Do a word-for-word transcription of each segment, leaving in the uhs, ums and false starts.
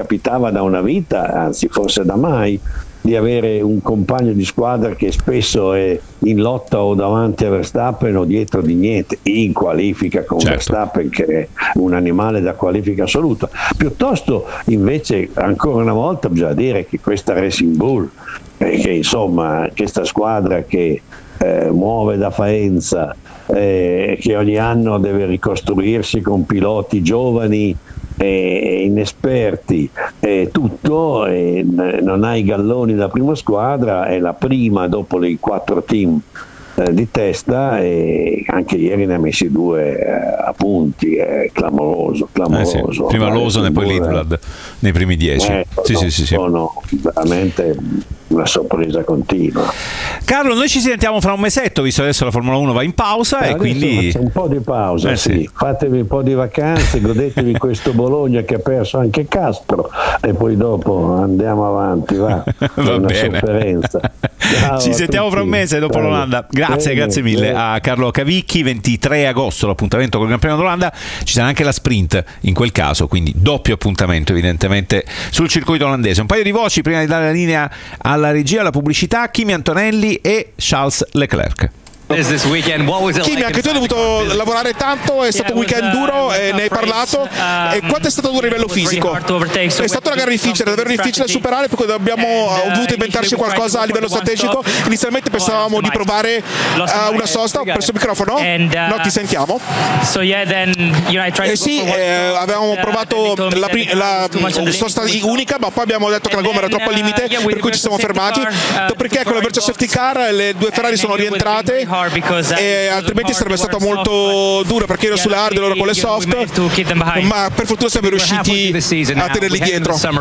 capitava da una vita, anzi forse da mai, di avere un compagno di squadra che spesso è in lotta o davanti a Verstappen o dietro di niente, in qualifica con certo. Verstappen che è un animale da qualifica assoluta. Piuttosto invece ancora una volta bisogna dire che questa Racing Bull, eh, che insomma questa squadra che eh, muove da Faenza, eh, che ogni anno deve ricostruirsi con piloti giovani e inesperti e tutto, e non ha i galloni da prima squadra, è la prima dopo i quattro team eh, di testa, e anche ieri ne ha messi due eh, a punti, è clamoroso, clamoroso. Eh sì. Prima Lawson e poi Lindblad nei primi dieci. Eh, sì, no, sì, sì, sì. Sono veramente una sorpresa continua. Carlo, noi ci sentiamo fra un mesetto, visto che adesso la Formula uno va in pausa, eh, e quindi c'è un po' di pausa, eh, sì. sì. Fatevi un po' di vacanze, godetevi questo Bologna che ha perso anche Castro, e poi dopo andiamo avanti, va. È va una bene. sofferenza. Ciao ci sentiamo fra un mese dopo Ciao. l'Olanda. Grazie, bene, grazie mille bene. a Carlo Cavicchi. Ventitré agosto l'appuntamento col Gran Premio d'Olanda, ci sarà anche la sprint in quel caso, quindi doppio appuntamento evidentemente sul circuito olandese. Un paio di voci prima di dare la linea alla regia, alla pubblicità. Kimi Antonelli e Charles Leclerc. Kimi, anche tu hai dovuto lavorare tanto, è stato un weekend duro e ne hai parlato. E quanto è stato duro a livello fisico? È stata una gara difficile, davvero difficile da superare, perché abbiamo dovuto inventarci qualcosa a livello strategico. Inizialmente pensavamo di provare uh, una sosta presso il microfono, no, ti sentiamo. Eh sì, eh, avevamo provato la, la, la sosta unica, ma poi abbiamo detto che la gomma era troppo al limite, per cui ci siamo fermati. Dopodiché con la Virtual Safety Car le due Ferrari sono rientrate, e altrimenti sarebbe stato molto duro, perché ero sulle hard e loro con le soft, ma per fortuna siamo riusciti a tenerli dietro. Siamo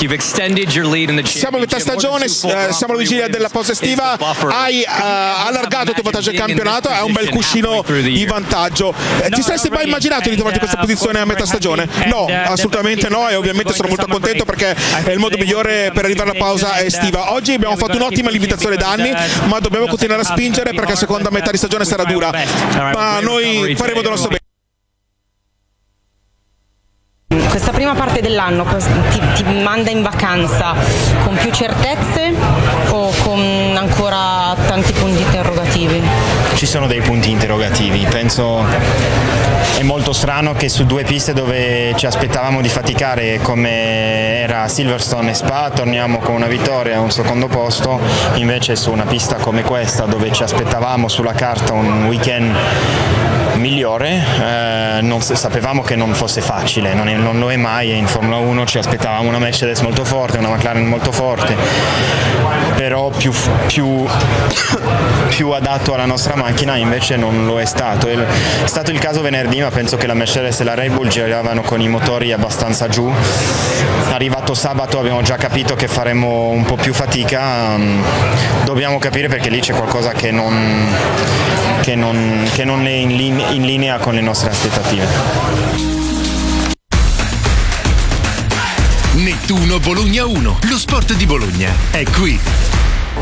a metà stagione, siamo alla vigilia della pausa estiva, hai uh, allargato il tuo vantaggio al campionato, hai un bel cuscino di vantaggio. Eh, ti saresti mai immaginato di trovarti in questa posizione a metà stagione? No, assolutamente no, e ovviamente sono molto contento, perché è il modo migliore per arrivare alla pausa estiva. Oggi abbiamo fatto un'ottima limitazione danni, ma dobbiamo continuare a spingere, perché la seconda metà di stagione sarà dura, ma noi faremo del nostro bene. Questa prima parte dell'anno ti, ti manda in vacanza con più certezze o con ancora tanti punti interrogativi? Ci sono dei punti interrogativi, penso è molto strano che su due piste dove ci aspettavamo di faticare, come era Silverstone e Spa, torniamo con una vittoria e un secondo posto, invece su una pista come questa dove ci aspettavamo sulla carta un weekend migliore, eh, non sapevamo che non fosse facile, non, è, non lo è mai, e in Formula uno ci aspettavamo una Mercedes molto forte, una McLaren molto forte, però più, più, più adatto alla nostra macchina, invece non lo è stato. È stato il caso venerdì, ma penso che la Mercedes e la Red Bull giravano con i motori abbastanza giù. Arrivato sabato abbiamo già capito che faremo un po' più fatica, dobbiamo capire perché lì c'è qualcosa che non, che non, che non è in linea, in linea con le nostre aspettative. Nettuno Bologna uno, lo sport di Bologna è qui.